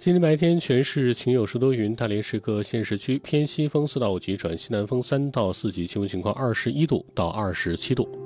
今天白天全市晴有时多云，大连市各县市区偏西风4到5级转西南风3到4级，气温情况21度到27度。